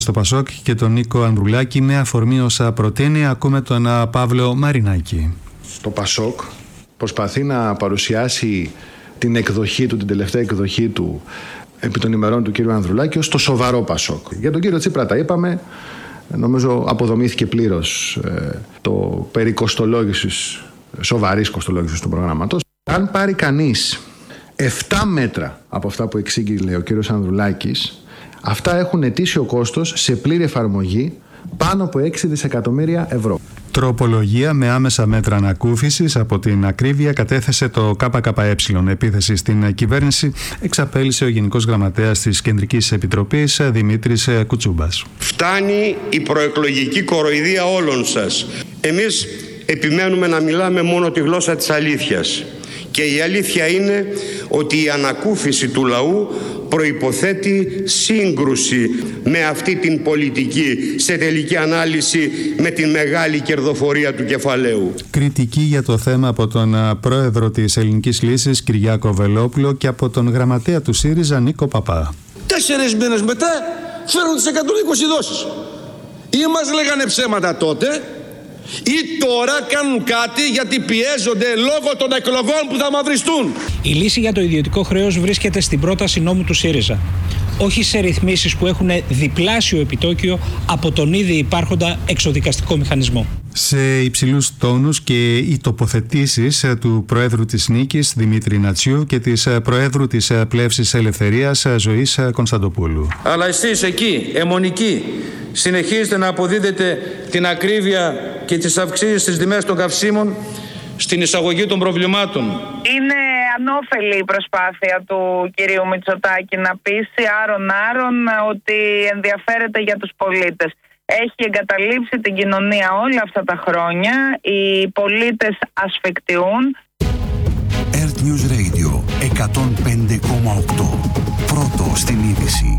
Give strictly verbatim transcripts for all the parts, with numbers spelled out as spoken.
Στο Πασόκ και τον Νίκο Ανδρουλάκη με αφορμή όσα προτείνει. Ακούμε τον Παύλο Μαρινάκη. Το Πασόκ προσπαθεί να παρουσιάσει την εκδοχή του, την τελευταία εκδοχή του επί των ημερών του κύριου Ανδρουλάκη ως το σοβαρό Πασόκ. Για τον κύριο Τσίπρα τα είπαμε. Νομίζω αποδομήθηκε πλήρως ε, το περί κοστολόγησης, σοβαρής κοστολόγησης του προγράμματος. Αν πάρει κανείς επτά μέτρα από αυτά που εξήγηλε ο κύριος Ανδρουλάκης, αυτά έχουν ετήσιο κόστος σε πλήρη εφαρμογή πάνω από έξι δισεκατομμύρια ευρώ. Τροπολογία με άμεσα μέτρα ανακούφισης από την ακρίβεια κατέθεσε το ΚΚΕ. Επίθεση στην κυβέρνηση εξαπέλυσε ο Γενικός Γραμματέας της Κεντρικής Επιτροπής Δημήτρης Κουτσούμπας. Φτάνει η προεκλογική κοροϊδία όλων σας. Εμείς επιμένουμε να μιλάμε μόνο τη γλώσσα της αλήθειας. Και η αλήθεια είναι ότι η ανακούφιση του λαού προϋποθέτει σύγκρουση με αυτή την πολιτική, σε τελική ανάλυση με την μεγάλη κερδοφορία του κεφαλαίου. Κριτική για το θέμα από τον πρόεδρο της Ελληνικής Λύσης Κυριάκο Βελόπουλο και από τον γραμματέα του ΣΥΡΙΖΑ Νίκο Παπά. Τέσσερις μήνες μετά φέρουν τις εκατόν είκοσι δόσεις. Ή μας λέγανε ψέματα τότε, ή τώρα κάνουν κάτι γιατί πιέζονται λόγω των εκλογών που θα μαυριστούν. Η λύση για το ιδιωτικό χρέος βρίσκεται στην πρόταση νόμου του ΣΥΡΙΖΑ. Όχι σε ρυθμίσεις που έχουν διπλάσιο επιτόκιο από τον ήδη υπάρχοντα εξοδικαστικό μηχανισμό. Σε υψηλούς τόνους και οι τοποθετήσεις του Προέδρου της Νίκης Δημήτρη Νατσιού και της Προέδρου της Πλεύσης Ελευθερίας Ζωής Κωνσταντοπούλου. Αλλά εσείς εκεί, αιμονικοί, συνεχίζετε να αποδίδετε την ακρίβεια και τις αυξήσεις στις τιμές των καυσίμων στην εισαγωγή των προβλημάτων. Είναι ανώφελη η προσπάθεια του κυρίου Μητσοτάκη να πείσει άρον-άρον ότι ενδιαφέρεται για τους πολίτες. Έχει εγκαταλείψει την κοινωνία όλα αυτά τα χρόνια. Οι πολίτες ασφικτιούν. Earth News Radio εκατόν πέντε κόμμα οκτώ. Πρώτο στην είδηση.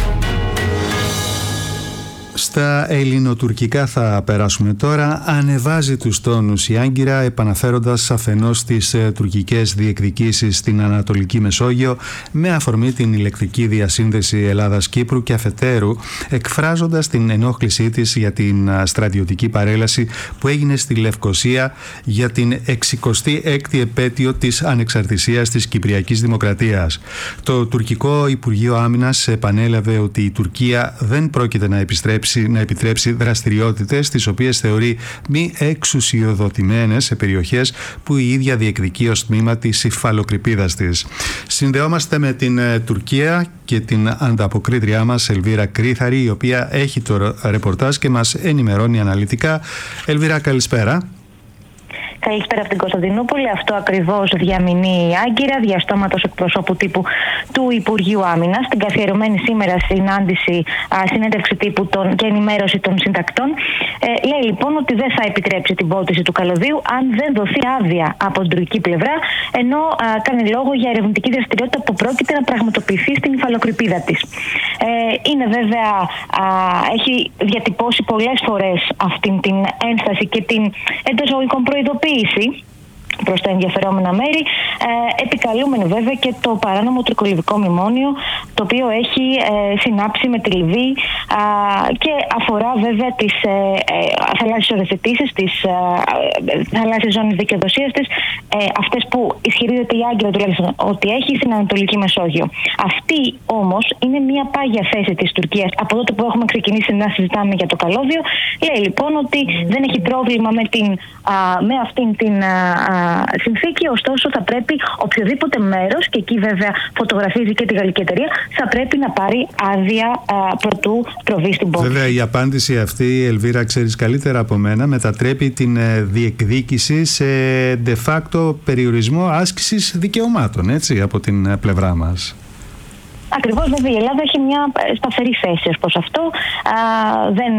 Στα ελληνοτουρκικά θα περάσουμε τώρα. Ανεβάζει τους τόνους η Άγκυρα, επαναφέροντας αφενός τις ε, τουρκικές διεκδικήσεις στην Ανατολική Μεσόγειο με αφορμή την ηλεκτρική διασύνδεση Ελλάδας-Κύπρου και αφετέρου εκφράζοντας την ενόχλησή της για την α, στρατιωτική παρέλαση που έγινε στη Λευκοσία για την εξηκοστή έκτη επέτειο της ανεξαρτησίας της Κυπριακής Δημοκρατίας. Το τουρκικό Υπουργείο Άμυνας επανέλαβε ότι η Τουρκία δεν πρόκειται να επιστρέψει να επιτρέψει δραστηριότητες τις οποίες θεωρεί μη εξουσιοδοτημένες σε περιοχές που η ίδια διεκδικεί ως τμήμα της υφαλοκρηπίδας της. Συνδεόμαστε με την Τουρκία και την ανταποκρίτριά μας Ελβίρα Κρίθαρη, η οποία έχει το ρεπορτάζ και μας ενημερώνει αναλυτικά. Ελβίρα, καλησπέρα. Καλησπέρα από την Κωνσταντινούπολη. Αυτό ακριβώς διαμηνεί η Άγκυρα, διαστόματος εκπροσώπου τύπου του Υπουργείου Άμυνας, στην καθιερωμένη σήμερα συνάντηση, α, συνέντευξη τύπου των, και ενημέρωση των συντακτών. Ε, λέει λοιπόν ότι δεν θα επιτρέψει την πότιση του καλωδίου αν δεν δοθεί άδεια από την τουρκική πλευρά, ενώ α, κάνει λόγο για ερευνητική δραστηριότητα που πρόκειται να πραγματοποιηθεί στην υφαλοκρηπίδα της. Ε, είναι βέβαια, α, έχει διατυπώσει πολλές φορές αυτήν την ένσταση και την εντός εισαγωγικών προειδοποίηση προς τα ενδιαφερόμενα μέρη, ε, επικαλούμενο βέβαια και το παράνομο τουρκολιβικό μνημόνιο, το οποίο έχει ε, συνάψει με τη Λιβύη α, και αφορά βέβαια τις ε, ε, θαλάσσιες οριοθετήσεις, τις ε, ε, θαλάσσιες ζώνες δικαιοδοσίας της, ε, αυτές που ισχυρίζεται η Άγκυρα τουλάχιστον ότι έχει στην Ανατολική Μεσόγειο. Αυτή όμως είναι μια πάγια θέση της Τουρκίας από τότε που έχουμε ξεκινήσει να συζητάμε για το καλώδιο. Λέει λοιπόν ότι δεν έχει πρόβλημα με, την, α, με αυτήν την α, συνθήκη, ωστόσο θα πρέπει οποιοδήποτε μέρος, και εκεί βέβαια φωτογραφίζει και τη γαλλική εταιρεία, θα πρέπει να πάρει άδεια προτού προβεί στην πόλη. Βέβαια η απάντηση αυτή, Ελβίρα, ξέρεις καλύτερα από μένα, μετατρέπει την διεκδίκηση σε de facto περιορισμό άσκησης δικαιωμάτων, έτσι, από την πλευρά μας. Ακριβώς, βέβαια η Ελλάδα έχει μια σταθερή θέση ως προς αυτό. Α, δεν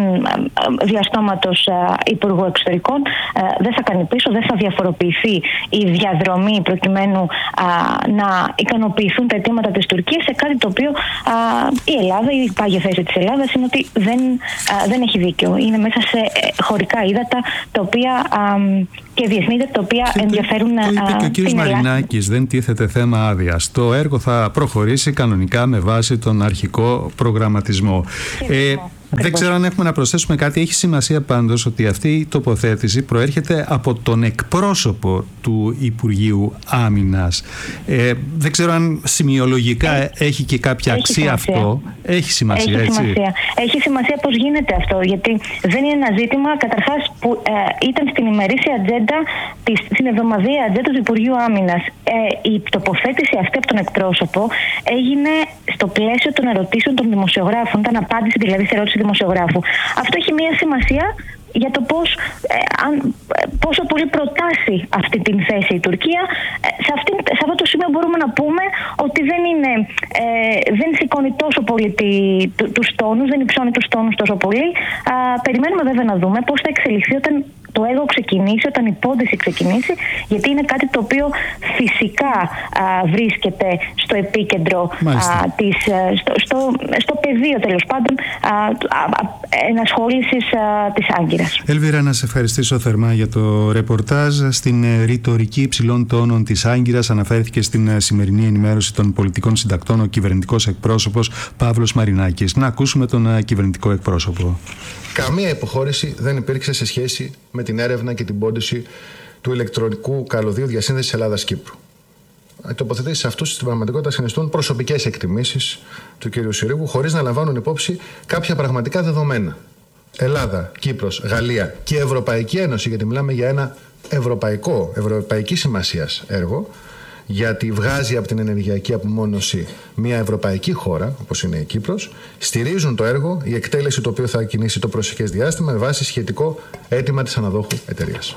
διαστόματος Υπουργού Εξωτερικών α, δεν θα κάνει πίσω, δεν θα διαφοροποιηθεί η διαδρομή προκειμένου α, να ικανοποιηθούν τα αιτήματα της Τουρκίας σε κάτι το οποίο α, η Ελλάδα, η πάγια θέση της Ελλάδας είναι ότι δεν, α, δεν έχει δίκιο. Είναι μέσα σε χωρικά ύδατα τα οποία α, και διεθνή ύδατα τα οποία και ενδιαφέρουν. Το, το είπε και ο κύριος Μαρινάκης, δεν τίθεται θέμα άδειας. Το έργο θα προχωρήσει κανονικά με βάση τον αρχικό προγραμματισμό. Ε, Δεν ξέρω αν έχουμε να προσθέσουμε κάτι. Έχει σημασία πάντως ότι αυτή η τοποθέτηση προέρχεται από τον εκπρόσωπο του Υπουργείου Άμυνας. Ε, δεν ξέρω αν σημειολογικά έχει, έχει και κάποια έχει αξία σημασία. Αυτό. Έχει σημασία, έχει έτσι. Σημασία. Έχει σημασία πώς γίνεται αυτό, γιατί δεν είναι ένα ζήτημα καταρχάς που ε, ήταν στην ημερήσια ατζέντα, στην εβδομαδία ατζέντα του Υπουργείου Άμυνας. Ε, η τοποθέτηση αυτή από τον εκπρόσωπο έγινε στο πλαίσιο των ερωτήσεων των δημοσιογράφων, ήταν απάντηση δηλαδή σε ερώτηση δημοσιογράφου. Αυτό έχει μία σημασία για το πώς, ε, αν, πόσο πολύ προτάσει αυτή την θέση η Τουρκία. Ε, σε, αυτή, σε αυτό το σημείο μπορούμε να πούμε ότι δεν, είναι, ε, δεν σηκώνει τόσο πολύ τη, του, τους τόνους, δεν υψώνει τους τόνους τόσο πολύ. Α, περιμένουμε βέβαια να δούμε πώς θα εξελιχθεί όταν το έργο ξεκινήσει, όταν η υπόθεση ξεκινήσει, γιατί είναι κάτι το οποίο φυσικά α, βρίσκεται στο επίκεντρο α, της, στο, στο, στο πεδίο τέλος πάντων α, α, α, ενασχόλησης α, της Άγκυρας. Έλβιρα, να σε ευχαριστήσω θερμά για το ρεπορτάζ. Στην ρητορική υψηλών τόνων της Άγκυρας αναφέρθηκε στην σημερινή ενημέρωση των πολιτικών συντακτών ο κυβερνητικός εκπρόσωπος Παύλος Μαρινάκης. Να ακούσουμε τον κυβερνητικό εκπρόσωπο. Καμία υποχώρηση δεν υπήρξε σε σχέση με την έρευνα και την πόντιση του ηλεκτρονικού καλωδίου διασύνδεσης Ελλάδας-Κύπρου. Οι τοποθετήσεις αυτούς στην πραγματικότητα συνιστούν προσωπικές εκτιμήσεις του κ. Συρίγου, χωρίς να λαμβάνουν υπόψη κάποια πραγματικά δεδομένα. Ελλάδα, Κύπρος, Γαλλία και Ευρωπαϊκή Ένωση, γιατί μιλάμε για ένα ευρωπαϊκό, ευρωπαϊκή σημασίας έργο, γιατί βγάζει από την ενεργειακή απομόνωση μια ευρωπαϊκή χώρα, όπως είναι η Κύπρος, στηρίζουν το έργο, η εκτέλεση το οποίο θα κινήσει το προσεχές διάστημα με βάση σχετικό αίτημα της αναδόχου εταιρείας.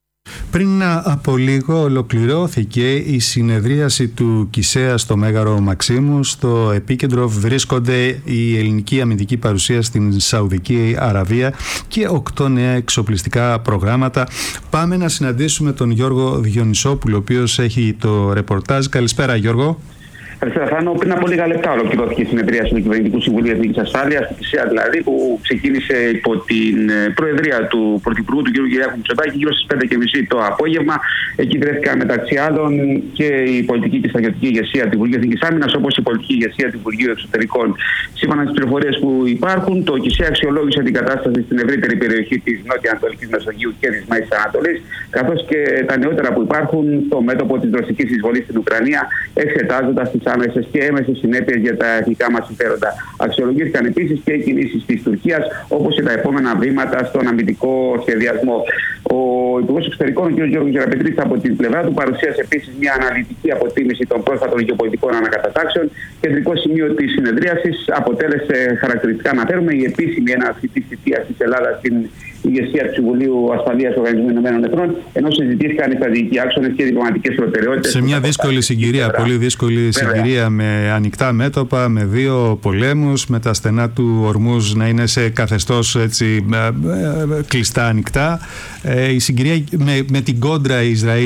Πριν από λίγο ολοκληρώθηκε η συνεδρίαση του ΚΙΣΕΑ στο Μέγαρο Μαξίμου. Στο επίκεντρο βρίσκονται η ελληνική αμυντική παρουσία στην Σαουδική Αραβία και οκτώ νέα εξοπλιστικά προγράμματα. Πάμε να συναντήσουμε τον Γιώργο Διονυσόπουλο, ο οποίος έχει το ρεπορτάζ. Καλησπέρα, Γιώργο. Καλησπέρα, Θάνο. Πριν από λίγα λεπτά ολοκληρώθηκε η συνεδρίαση του Κυβερνητικού Συμβουλίου Εθνικής Ασφάλειας, του ΚΙΣΕΑ δηλαδή, που ξεκίνησε υπό την προεδρία του Πρωθυπουργού, του κ. Κυριάκου Μητσοτάκη, γύρω στις πέντε και μισή το απόγευμα. Εκεί βρέθηκαν μεταξύ άλλων και η πολιτική και στρατιωτική ηγεσία του Υπουργείου Εθνικής Άμυνας, όπως η πολιτική ηγεσία του Υπουργείου Εξωτερικών. Σύμφωνα με τις πληροφορίες που υπάρχουν, το ΚΙΣΕΑ αξιολόγησε την κατάσταση στην ευρύτερη περιοχή της Νότια-Ανατολικής Μεσογείου και της Μέσης Ανατολής, καθώς και τα νεότερα που υπάρχουν στο μέτωπο της ρωσικής εισβολής στην Ουκρανία, εξετάζοντας τις άμεσες και έμεσες συνέπειες για τα εθνικά μας συμφέροντα. Αξιολογήθηκαν επίσης και οι κινήσεις της Τουρκίας, όπως και τα επόμενα βήματα στον αμυντικό σχεδιασμό. Ο Υπουργός Εξωτερικών, ο κ. Γιώργος Γεραπετρίτης, από την πλευρά του παρουσίασε επίσης μια αναλυτική αποτίμηση των πρόσφατων γεωπολιτικών ανακατατάξεων. Κεντρικό σημείο της συνεδρίασης αποτέλεσε, χαρακτηριστικά αναφέρουμε, η επίσημη έναρξη της θητείας της Ελλάδας στην ηγεσία του Συμβουλίου Ασφαλείας του Οργανισμού Ηνωμένων Εθνών, ενώ συζητήθηκαν οι στρατηγικοί άξονες και οι διπλωματικές προτεραιότητες. Σε μια δύσκολη συγκυρία, πολύ δύσκολη συγκυρία, με ανοιχτά μέτωπα, με δύο πολέμους, με τα στενά του Ορμούζ να είναι σε καθεστώς έτσι, κλειστά ανοιχτά. Ε, η συγκυρία με, με την κόντρα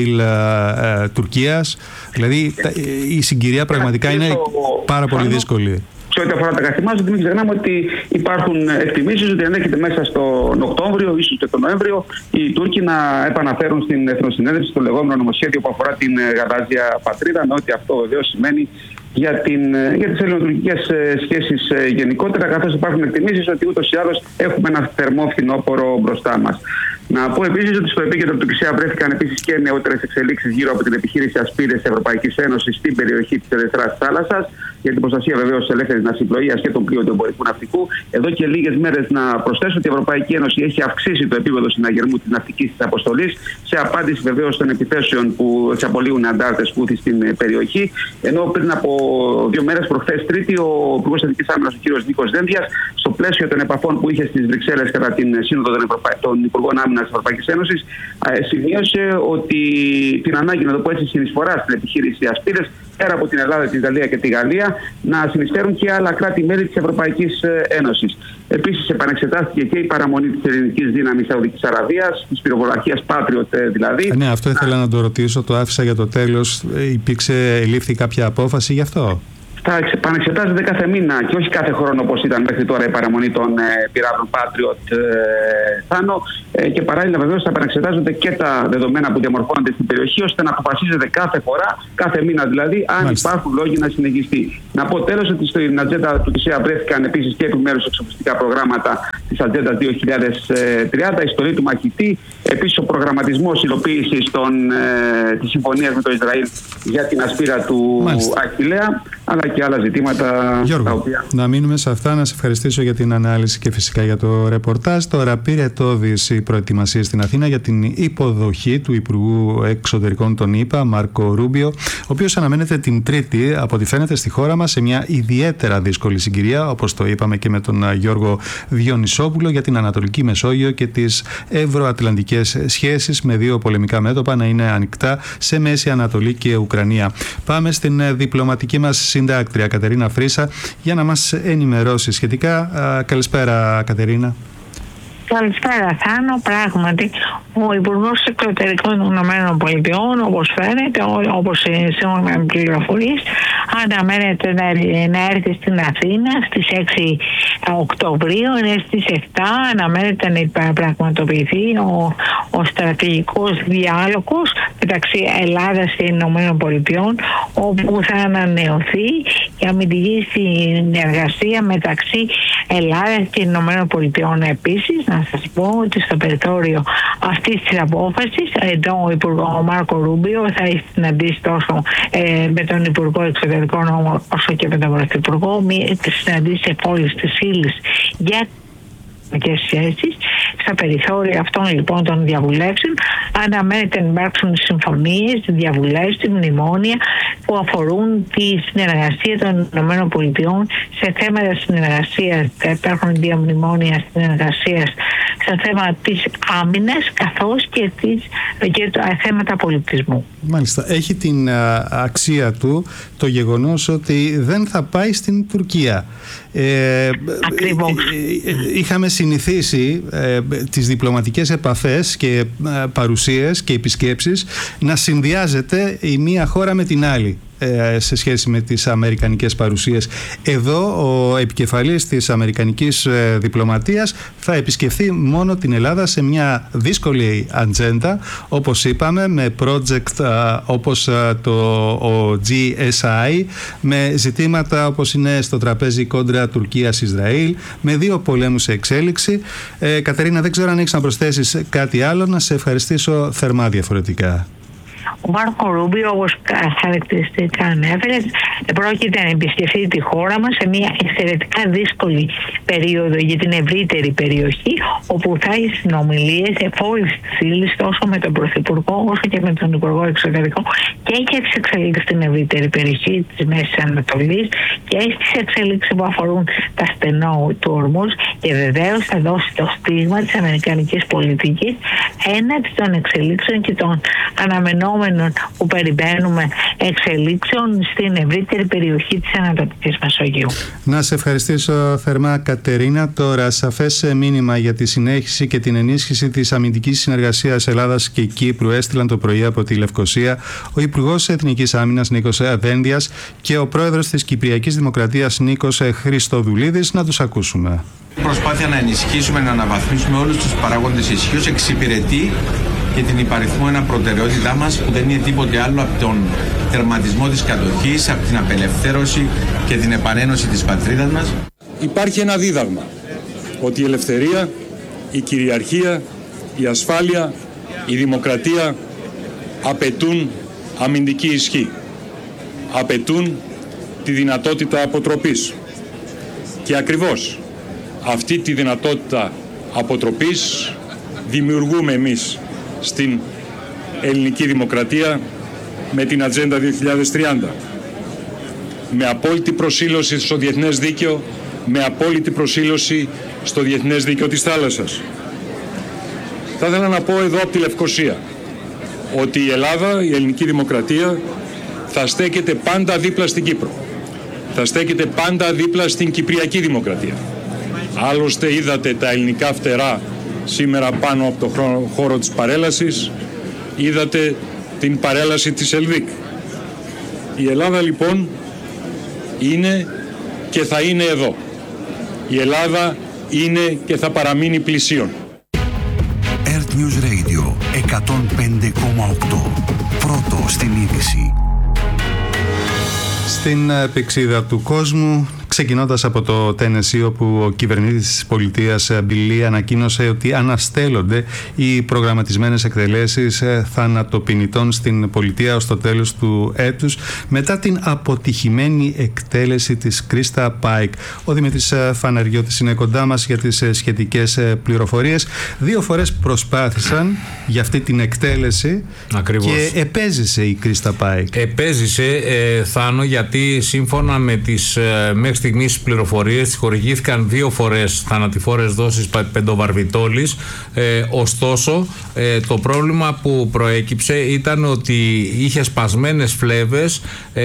Ισραήλ-Τουρκίας, δηλαδή η συγκυρία πραγματικά είναι πάρα πολύ δύσκολη. Σε ό,τι αφορά τα καθημάζοντα, μην ξεχνάμε ότι υπάρχουν εκτιμήσεις ότι ανέχεται μέσα στον Οκτώβριο, ίσως και τον Νοέμβριο, οι Τούρκοι να επαναφέρουν στην Εθνοσυνέλευση το λεγόμενο νομοσχέδιο που αφορά την γαλάζια πατρίδα, με ό,τι αυτό βεβαίως σημαίνει για, την, για τις ελληνοτουρκικές σχέσεις γενικότερα, καθώς υπάρχουν εκτιμήσεις ότι ούτως ή άλλως έχουμε ένα θερμό φθινόπωρο μπροστά μας. Να πω επίσης ότι στο επίκεντρο του ΚΙΣΕΑ βρέθηκαν επίσης και νεότερες εξελίξεις γύρω από την επιχείρηση Ασπίδες της Ευρωπαϊκής Ένωσης στην περιοχή της Ερυθράς Θάλασσας, για την προστασία βεβαίως της ελεύθερης ναυσιπλοείας και των πλοίων του εμπορικού ναυτικού. Εδώ και λίγες μέρες να προσθέσω ότι η Ευρωπαϊκή Ένωση έχει αυξήσει το επίπεδο συναγερμού της ναυτικής της αποστολής, σε απάντηση βεβαίως των επιθέσεων που εξαπολύουν αντάρτες Χούθι στην περιοχή. Ενώ πριν από δύο μέρες, προχθές Τρίτη, ο Υπουργός Εθνικής Άμυνας, ο κ. Νίκος Δένδιας, στο πλαίσιο των επαφών που είχε στις Βρυξέλλες κατά την Σύνοδο των, Ευρωπα... των Υπουργών Άμυνας της Ευρωπαϊκής Ένωσης, σημείωσε ότι την ανάγκη να το πω έτσι συνεισφορά στην επιχείρηση Ασπίδες, πέρα από την Ελλάδα, την Ιταλία και τη Γαλλία, να συνεισφέρουν και άλλα κράτη-μέλη της Ευρωπαϊκής Ένωσης. Επίσης, επανεξετάστηκε και η παραμονή της ελληνικής δύναμης Σαουδικής Αραβίας, της πυροβολαρχίας Patriot δηλαδή. Ναι, αυτό ήθελα να το ρωτήσω, το άφησα για το τέλος. Υπήρξε, ελήφθη κάποια απόφαση γι' αυτό? Θα επανεξετάζεται κάθε μήνα και όχι κάθε χρόνο όπως ήταν μέχρι τώρα η παραμονή των ε, πυράβλων Patriot ε, Θάνο, ε, και παράλληλα βεβαίως θα επανεξετάζονται και τα δεδομένα που διαμορφώνονται στην περιοχή, ώστε να αποφασίζεται κάθε φορά, κάθε μήνα δηλαδή, αν Μάλιστα. υπάρχουν λόγοι να συνεχιστεί. Να πω τέλος ότι στην ατζέντα του ΚΙΣΕΑ βρέθηκαν επίσης και επιμέρους εξοπλιστικά προγράμματα της ατζέντας δύο χιλιάδες τριάντα, η στολή του μαχητή, επίσης ο προγραμματισμός υλοποίησης των, ε, της συμφωνίας με το Ισραήλ για την ασπίδα του Αχιλλέα, αλλά και άλλα ζητήματα. Γιώργο, τα οποία... να μείνουμε σε αυτά, να σε ευχαριστήσω για την ανάλυση και φυσικά για το ρεπορτάζ. Τώρα πήρε τόδης η προετοιμασία στην Αθήνα για την υποδοχή του Υπουργού Εξωτερικών των ΗΠΑ, Μάρκο Ρούμπιο, ο οποίος αναμένεται την Τρίτη, από ό,τι φαίνεται, στη χώρα μας σε μια ιδιαίτερα δύσκολη συγκυρία, όπως το είπαμε και με τον Γιώργο Διονυσόπουλο, για την Ανατολική Μεσόγειο και τις ευρωατλαντικές σχέσεις, με δύο πολεμικά μέτωπα να είναι ανοιχτά σε Μέση Ανατολή και Ουκρανία. Πάμε στην διπλωματική μας συντάκτρια Κατερίνα Φρύσα για να μας ενημερώσει σχετικά. Καλησπέρα, Κατερίνα. Καλησπέρα, Θάνο. Πράγματι, ο Υπουργός Εξωτερικών των ΗΠΑ, όπως φαίνεται, όπως σύμφωνα με πληροφορίες, αναμένεται να έρθει στην Αθήνα στις έξι Οκτωβρίου, είναι στις επτά. Αναμένεται να πραγματοποιηθεί ο, ο στρατηγικός διάλογος μεταξύ Ελλάδας και ΗΠΑ, όπου θα ανανεωθεί η αμυντική συνεργασία μεταξύ Ελλάδας και ΗΠΑ. Επίσης, να σας πω ότι στο περιθώριο αυτής της απόφασης, εδώ ο Υπουργός Μάρκο Ρούμπιο θα έχει συναντήσει τόσο ε, με τον Υπουργό Εξωτερικών όσο και με τον Πρωθυπουργό, μία συναντήσει όλες τις ύλες για και σχέσεις. Στα περιθώρια αυτών λοιπόν των διαβουλεύσεων αναμένεται να υπάρξουν συμφωνίες, διαβουλεύσεις, μνημόνια που αφορούν τη συνεργασία των ΗΠΑ σε θέματα συνεργασίας. Υπάρχουν δύο μνημόνια συνεργασίας σε θέμα της άμυνας καθώς και, τις, και το, θέματα πολιτισμού. Μάλιστα. Έχει την α, αξία του το γεγονός ότι δεν θα πάει στην Τουρκία. Ε, Ακριβώς. Ε, ε, είχαμε συνηθίσει ε, τις διπλωματικές επαφές και ε, παρουσίες και επισκέψεις να συνδυάζεται η μία χώρα με την άλλη σε σχέση με τις αμερικανικές παρουσίες. Εδώ ο επικεφαλής της αμερικανικής διπλωματίας θα επισκεφθεί μόνο την Ελλάδα σε μια δύσκολη ατζέντα, όπως είπαμε, με project όπως το ο τζι ες άι, με ζητήματα όπως είναι στο τραπέζι κόντρα Τουρκίας-Ισραήλ, με δύο πολέμους σε εξέλιξη. Ε, Κατερίνα, δεν ξέρω αν έχεις να προσθέσεις κάτι άλλο. Να σε ευχαριστήσω θερμά διαφορετικά. Ο Μάρκο Ρούμπιο, όπως χαρακτηριστικά ανέφερε, πρόκειται να επισκεφθεί τη χώρα μας σε μια εξαιρετικά δύσκολη περίοδο για την ευρύτερη περιοχή, όπου θα έχει συνομιλίες εφόλης της ύλης τόσο με τον Πρωθυπουργό όσο και με τον Υπουργό Εξωτερικών και για τις εξελίξεις στην ευρύτερη περιοχή της Μέσης Ανατολής και στις εξελίξεις που αφορούν τα στενό του Ορμούς, και βεβαίως θα δώσει το στίγμα της αμερικανικής πολιτικής έναντι των εξελίξεων και των αναμενόμενων που περιμένουμε εξελίξεων στην ευρύτερη περιοχή της Ανατολικής Μεσογείου. Να σε ευχαριστήσω θερμά, Κατερίνα. Τώρα, σαφές μήνυμα για τη συνέχιση και την ενίσχυση της αμυντικής συνεργασίας Ελλάδας και Κύπρου έστειλαν το πρωί από τη Λευκοσία ο Υπουργός Εθνικής Άμυνας Νίκος Δένδιας και ο Πρόεδρος της Κυπριακής Δημοκρατίας Νίκος Χριστοδουλίδης. Να τους ακούσουμε. Η προσπάθεια να ενισχύσουμε, να αναβαθμίσουμε όλους τους παράγοντες ισχύως εξυπηρετεί και την υπαριθμό ένα προτεραιότητά μας, που δεν είναι τίποτε άλλο από τον τερματισμό της κατοχής, από την απελευθέρωση και την επανένωση της πατρίδας μας. Υπάρχει ένα δίδαγμα, ότι η ελευθερία, η κυριαρχία, η ασφάλεια, η δημοκρατία απαιτούν αμυντική ισχύ. Απαιτούν τη δυνατότητα αποτροπής. Και ακριβώς αυτή τη δυνατότητα αποτροπής δημιουργούμε εμείς στην ελληνική δημοκρατία με την Ατζέντα δύο χιλιάδες τριάντα. Με απόλυτη προσήλωση στο διεθνές δίκαιο, με απόλυτη προσήλωση στο διεθνές δίκαιο της θάλασσας. Θα ήθελα να πω εδώ από τη Λευκοσία ότι η Ελλάδα, η ελληνική δημοκρατία, θα στέκεται πάντα δίπλα στην Κύπρο. Θα στέκεται πάντα δίπλα στην Κυπριακή Δημοκρατία. Άλλωστε είδατε τα ελληνικά φτερά σήμερα πάνω από το χώρο της παρέλασης, είδατε την παρέλαση της Ελβίκ. Η Ελλάδα λοιπόν είναι και θα είναι εδώ. Η Ελλάδα είναι και θα παραμείνει πλησίον. Earth News Radio εκατόν πέντε κόμμα οκτώ. Πρώτο στην είδηση. Στην πηξίδα του κόσμου, ξεκινώντας από το Τένεσι, όπου ο κυβερνήτης της πολιτείας Μπιλί ανακοίνωσε ότι αναστέλλονται οι προγραμματισμένες εκτελέσεις θανατοποινητών στην πολιτεία ως το τέλος του έτους, μετά την αποτυχημένη εκτέλεση της Κρίστα Πάικ. Ο Δημήτρης Φαναριώτης είναι κοντά μας για τις σχετικές πληροφορίες. Δύο φορές προσπάθησαν για αυτή την εκτέλεση. Ακριβώς. Και επέζησε η Κρίστα Πάικ. Επέζησε, ε, Θάνο, γιατί σύμφωνα με τις ε, μέχρι στιγμής πληροφορίες χορηγήθηκαν δύο φορές θανατηφόρες δόσεις πεντοβαρβιτόλης. Ε, ωστόσο, ε, το πρόβλημα που προέκυψε ήταν ότι είχε σπασμένες φλέβες,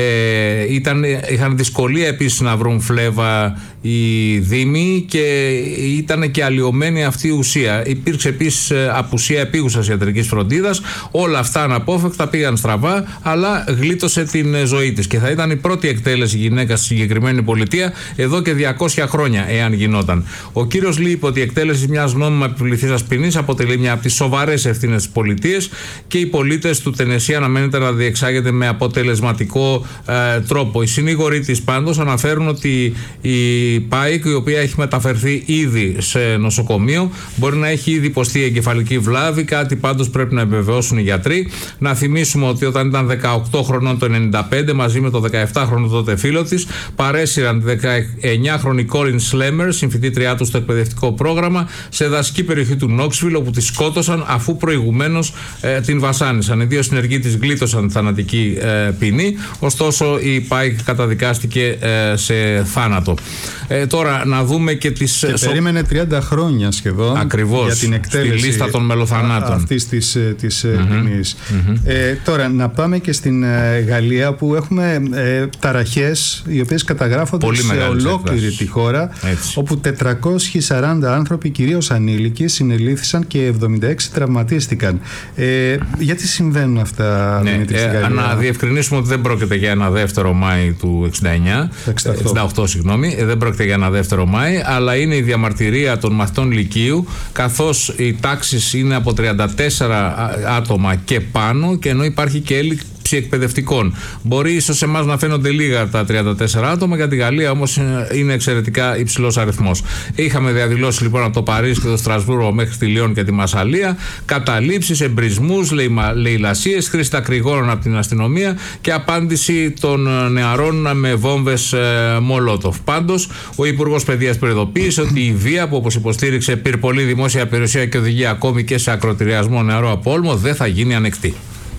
ε, ήταν, είχαν δυσκολία επίσης να βρουν φλέβα οι δήμοι και ήταν και αλλοιωμένη αυτή η ουσία. Υπήρξε επίσης απουσία επίγουσας ιατρικής φροντίδας. Όλα αυτά αναπόφευκτα πήγαν στραβά, αλλά γλίτωσε την ζωή της. Και θα ήταν η πρώτη εκτέλεση γυναίκας στη συγκεκριμένη πολιτεία εδώ και διακόσια χρόνια, εάν γινόταν. Ο κύριος Λί είπε ότι η εκτέλεση μιας νόμιμα επιβληθήσας ποινής αποτελεί μια από τις σοβαρές ευθύνες της πολιτείας και οι πολίτες του Τενεσί αναμένεται να διεξάγεται με αποτελεσματικό ε, τρόπο. Οι συνήγοροι της πάντως αναφέρουν ότι η η Πάικ, η οποία έχει μεταφερθεί ήδη σε νοσοκομείο, μπορεί να έχει ήδη υποστεί εγκεφαλική βλάβη, κάτι πάντως πρέπει να επιβεβαιώσουν οι γιατροί. Να θυμίσουμε ότι όταν ήταν δεκαοκτώ χρονών το ενενήντα πέντε, μαζί με το δεκαεπτάχρονο τότε φίλο της, παρέσυραν τη δεκαεννιάχρονη Κόριν Σλέμερ, συμφοιτήτριά του στο εκπαιδευτικό πρόγραμμα, σε δασική περιοχή του Νόξβιλ, όπου τη σκότωσαν αφού προηγουμένως ε, την βασάνισαν. Οι δύο συνεργοί της γλίτωσαν θανατική ε, ποινή, ωστόσο η Πάικ καταδικάστηκε ε, σε θάνατο. Ε, τώρα να δούμε και τις... Και περίμενε τριάντα χρόνια σχεδόν. Ακριβώς, για την εκτέλεση στη λίστα των μελοθανάτων αυτής της, της mm-hmm. ποινής. Mm-hmm. Ε, τώρα να πάμε και στην ε, Γαλλία, που έχουμε ε, ταραχές οι οποίες καταγράφονται πολύ σε ολόκληρη έκβαση. Τη χώρα. Έτσι. Όπου τετρακόσιοι σαράντα άνθρωποι, κυρίως ανήλικοι, συνελήφθησαν και εβδομήντα έξι τραυματίστηκαν. Ε, γιατί συμβαίνουν αυτά, ναι, Δημήτρη, ε, στη Γαλλία? Να διευκρινίσουμε ότι δεν πρόκειται για ένα δεύτερο Μάη του εξήντα εννιά, εξήντα οκτώ, συγγνώμη, δεν πρόκειται για ένα δεύτερο Μάη, αλλά είναι η διαμαρτυρία των μαθητών λυκείου, καθώς οι τάξεις είναι από τριάντα τέσσερα άτομα και πάνω, και ενώ υπάρχει και έλλειψη εκπαιδευτικών. Μπορεί ίσως σε εμάς να φαίνονται λίγα τα τριάντα τέσσερα άτομα, για τη Γαλλία όμως είναι εξαιρετικά υψηλός αριθμός. Είχαμε διαδηλώσει λοιπόν από το Παρίσι και το Στρασβούργο μέχρι τη Λιόν και τη Μασσαλία, καταλήψεις, εμπρισμούς, λαιλασίες, χρήση δακρυγόνων από την αστυνομία και απάντηση των νεαρών με βόμβες ε, Μολότοφ. Πάντως, ο Υπουργός Παιδείας προειδοποίησε ότι η βία, που όπως υποστήριξε πυρπολή, δημόσια περιουσία και οδηγεί ακόμη και σε ακροτηριασμό νεαρό από όλμο, δεν θα γίνει ανεκτή.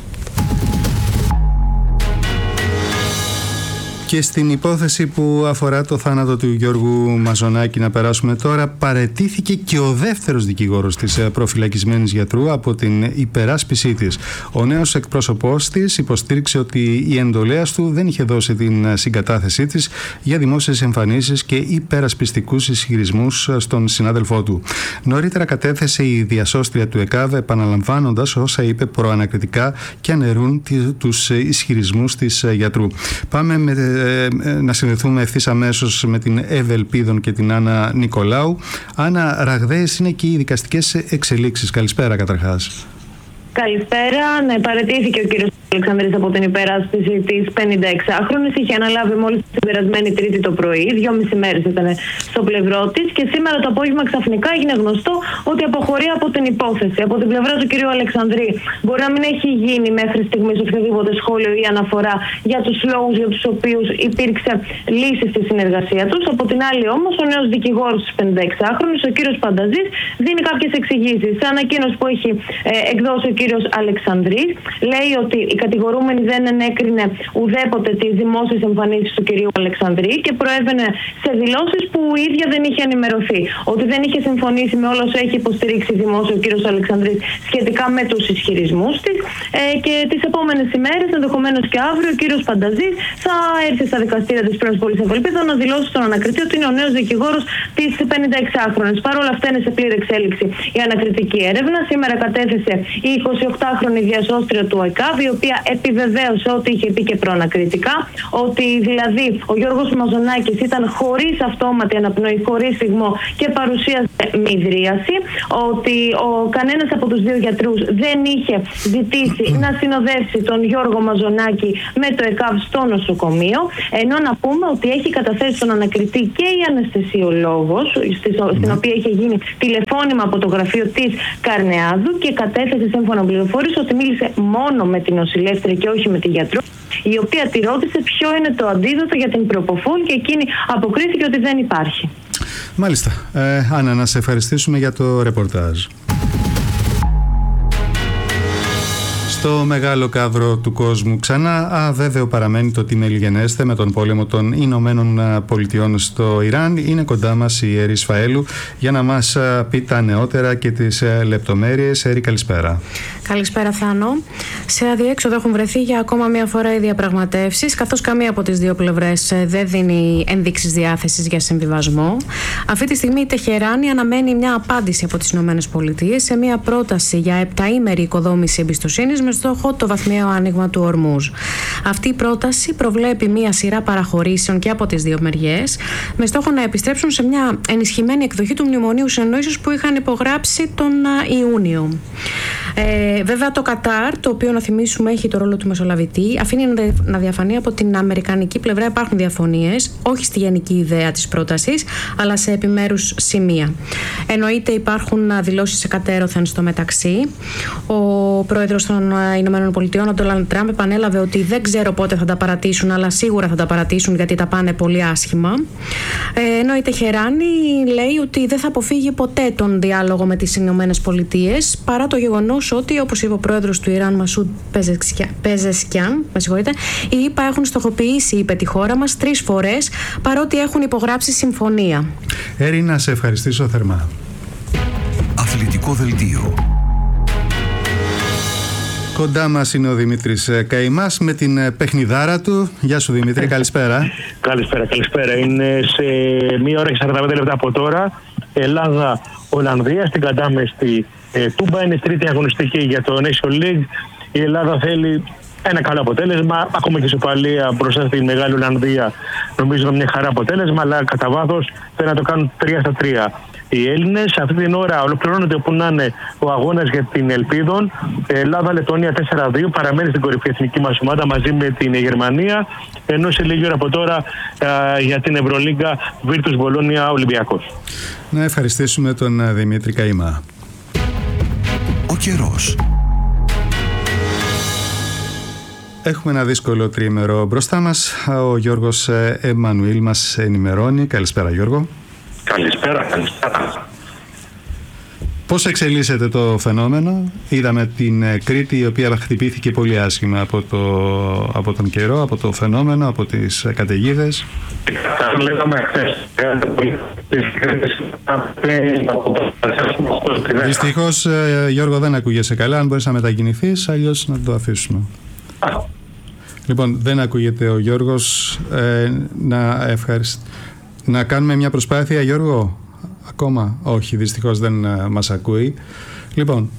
Και στην υπόθεση που αφορά το θάνατο του Γιώργου Μαζονάκη, να περάσουμε τώρα, παραιτήθηκε και ο δεύτερος δικηγόρος της προφυλακισμένης γιατρού από την υπεράσπισή της. Ο νέος εκπρόσωπός της υποστήριξε ότι η εντολέας του δεν είχε δώσει την συγκατάθεσή της για δημόσιες εμφανίσεις και υπερασπιστικούς ισχυρισμούς στον συνάδελφό του. Νωρίτερα κατέθεσε η διασώστρια του ΕΚΑΒ, επαναλαμβάνοντας όσα είπε προανακριτικά και αναιρούν τους ισχυρισμούς της γιατρού. Πάμε με να συνδεθούμε ευθύς αμέσως με την Εύα Ελπίδων και την Άννα Νικολάου. Άννα, ραγδαίες είναι και οι δικαστικές εξελίξεις. Καλησπέρα καταρχάς. Καλησπέρα. Ναι, παραιτήθηκε ο κύριος Αλεξανδρής από την υπεράσπιση της πενηνταεξάχρονης. Είχε αναλάβει μόλις την περασμένη Τρίτη το πρωί. Δυόμιση μέρες ήταν στο πλευρό της και σήμερα το απόγευμα ξαφνικά έγινε γνωστό ότι αποχωρεί από την υπόθεση. Από την πλευρά του κυρίου Αλεξανδρή μπορεί να μην έχει γίνει μέχρι στιγμής οποιοδήποτε σχόλιο ή αναφορά για τους λόγους για τους οποίους υπήρξε λύση στη συνεργασία τους. Από την άλλη όμως, ο νέος δικηγόρος της πενηνταεξάχρονης, ο κύριος Πανταζής, δίνει κάποιες εξηγήσεις. Σε ανακοίνωση που έχει ε, εκδώσει ο κύριος Αλεξανδρής, λέει ότι η κατηγορούμενη δεν ενέκρινε ουδέποτε τις δημόσιες εμφανίσεις του κυρίου Αλεξανδρή και προέβαινε σε δηλώσεις που η ίδια δεν είχε ενημερωθεί. Ότι δεν είχε συμφωνήσει με όλα όσα έχει υποστηρίξει δημόσιο ο κύριος Αλεξανδρής σχετικά με τους ισχυρισμούς της. Ε, και τις επόμενες ημέρες, ενδεχομένως και αύριο, ο κύριος Πανταζής θα έρθει στα δικαστήρια της Πρώην Πόλης Ευελπίδων να δηλώσει στον ανακριτή ότι είναι ο νέος δικηγόρος της πενηνταεξάχρονης. Παρ' όλα αυτά, είναι σε πλήρη εξέλιξη η ανακριτική έρευνα. Σήμερα κατέθεσε η εικοσιοκτάχρονη διασώστρια του ΕΚΑΒ, η οποία οποία επιβεβαίωσε ό,τι είχε πει και προανακριτικά, ότι δηλαδή ο Γιώργος Μαζονάκης ήταν χωρίς αυτόματη αναπνοή, χωρίς συγγμό και παρουσίασε μυδρίαση, ότι ο, κανένας από τους δύο γιατρούς δεν είχε ζητήσει να συνοδεύσει τον Γιώργο Μαζονάκη με το ΕΚΑΒ στο νοσοκομείο, ενώ να πούμε ότι έχει καταθέσει τον ανακριτή και η αναισθησιολόγος, στην οποία είχε γίνει τηλεφώνημα από το γραφείο της Καρνεάδου και κατέθεσε σύμφωνα πληροφόρηση ότι μίλησε μόνο με την νοσηλεύτρια και όχι με τη γιατρό, η οποία τη ρώτησε ποιο είναι το αντίδοτο για την προποφόλ και εκείνη αποκρίθηκε ότι δεν υπάρχει. Μάλιστα. Ε, Άννα, να σε ευχαριστήσουμε για το ρεπορτάζ. Στο μεγάλο κάδρο του κόσμου ξανά αβέβαιο παραμένει το τι μελιγενέστε με τον πόλεμο των Ηνωμένων Πολιτειών στο Ιράν. Είναι κοντά μας η Έρη Σφαέλου για να μας πει τα νεότερα και τις λεπτομέρειες. Έρη, καλησπέρα. Καλησπέρα, Θάνο. Σε αδιέξοδο έχουν βρεθεί για ακόμα μία φορά οι διαπραγματεύσεις, καθώς καμία από τις δύο πλευρές δεν δίνει ενδείξεις διάθεσης για συμβιβασμό. Αυτή τη στιγμή η Τεχεράνη αναμένει μια απάντηση από τις Ηνωμένες Πολιτείες σε μια πρόταση για επταήμερη οικοδόμηση εμπιστοσύνης με στόχο το βαθμιαίο άνοιγμα του Ορμούζ. Αυτή η πρόταση προβλέπει μια σειρά παραχωρήσεων και από τις δύο μεριές, με στόχο να επιστρέψουν σε μια ενισχυμένη εκδοχή του Μνημονίου Συνεννόησης που είχαν υπογράψει τον Ιούνιο. Ε, βέβαια, το Κατάρ, το οποίο να θυμίσουμε έχει το ρόλο του μεσολαβητή, αφήνει να διαφανεί από την αμερικανική πλευρά υπάρχουν διαφωνίες, όχι στη γενική ιδέα της πρότασης, αλλά σε επιμέρους σημεία. Εννοείται υπάρχουν δηλώσεις εκατέρωθεν στο μεταξύ. Ο πρόεδρος των Ηνωμένων Πολιτειών, ο Ντόναλντ Τραμπ, επανέλαβε ότι δεν ξέρω πότε θα τα παρατήσουν, αλλά σίγουρα θα τα παρατήσουν γιατί τα πάνε πολύ άσχημα. Ε, ενώ η Τεχεράνη λέει ότι δεν θα αποφύγει ποτέ τον διάλογο με τις Ηνωμένες Πολιτείες, παρά το γεγονός ότι, όπως είπε ο πρόεδρος του Ιράν, Μασούντ Πεζεσκιάν, με συγχωρείτε, οι ΗΠΑ έχουν στοχοποιήσει, είπε, τη χώρα μας τρεις φορές, παρότι έχουν υπογράψει συμφωνία. Έρη, να σε ευχαριστήσω θερμά. Αθλητικό δελτίο. Κοντά μας είναι ο Δημήτρης Καημάς με την παιχνιδάρα του. Γεια σου, Δημήτρη, καλησπέρα. Καλησπέρα, καλησπέρα. Είναι σε μία ώρα και σαράντα πέντε λεπτά από τώρα. Ελλάδα-Ολλανδία στην κατάμεστη ε, Τούμπα. Είναι τρίτη αγωνιστική για το Nation League. Η Ελλάδα θέλει ένα καλό αποτέλεσμα. Ακόμα και η ισοπαλία μπροστά στη Μεγάλη Ολλανδία νομίζω είναι μια χαρά αποτέλεσμα, αλλά κατά βάθος θέλει να το κάνουν τρία στα τρία. Οι Έλληνες αυτή την ώρα ολοκληρώνονται όπου να είναι ο αγώνας για την Ελπίδων. Ελλάδα-Λετωνία τέσσερα δύο, παραμένει στην κορυφή εθνική μας ομάδα μαζί με την Γερμανία. Ενώ σε λίγη ώρα από τώρα α, για την Ευρωλίγκα Βίρτους Μπολόνια Ολυμπιακός. Να ευχαριστήσουμε τον Δημήτρη Καημά. Ο καιρός. Έχουμε ένα δύσκολο τρίμερο μπροστά μας. Ο Γιώργος Εμμανουήλ μας ενημερώνει. Καλησπέρα, Γιώργο. Καλησπέρα, καλησπέρα. Πώς εξελίσσεται το φαινόμενο? Είδαμε την Κρήτη, η οποία χτυπήθηκε πολύ άσχημα από, το, από τον καιρό, από το φαινόμενο, από τις καταιγίδες. Τα λέγαμε χθες. Δυστυχώς, Γιώργο, δεν ακούγεσαι καλά. Αν μπορείς να μετακινηθείς, αλλιώς να το αφήσουμε. Λοιπόν, δεν ακούγεται ο Γιώργος. Ε, να ευχαριστώ. Να κάνουμε μια προσπάθεια, Γιώργο. Ακόμα όχι, δυστυχώς δεν uh, μας ακούει. Λοιπόν,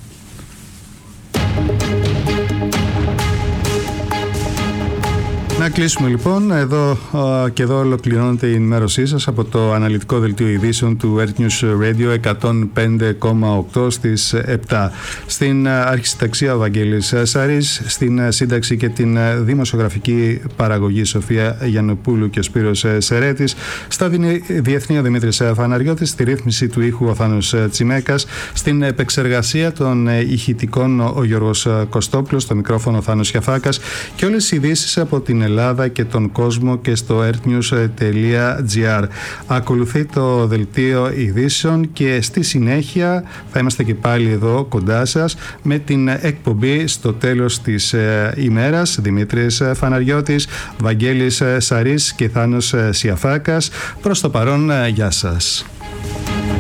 να κλείσουμε λοιπόν. Εδώ uh, και εδώ ολοκληρώνεται η ενημέρωσή σας από το αναλυτικό δελτίο ειδήσεων του Earth News Radio εκατόν πέντε κόμμα οκτώ στις επτά. Στην uh, αρχισυνταξία ο Βαγγέλης Σαρής, στην uh, σύνταξη και την uh, δημοσιογραφική παραγωγή Σοφία Γιαννοπούλου και ο Σπύρος uh, Σερέτης, στα διεθνή ο Δημήτρης uh, Φαναριώτης, στη ρύθμιση του ήχου ο Θάνος uh, Τσιμέκας, στην επεξεργασία των uh, ηχητικών ο Γιώργος uh, Κωστόπουλος, στο μικρόφωνο ο Θάνος Γιαφάκας και όλες οι ειδήσεις από την Ελλάδα και τον κόσμο και στο earthnews τελεία gr. Ακολουθεί το δελτίο ειδήσεων και στη συνέχεια θα είμαστε και πάλι εδώ κοντά σας με την εκπομπή στο τέλος της ε, ημέρας. Δημήτρης Φαναριώτης, Βαγγέλης Σαρής και Θάνος Σιαφάκας. Προς το παρόν, ε, γεια σας.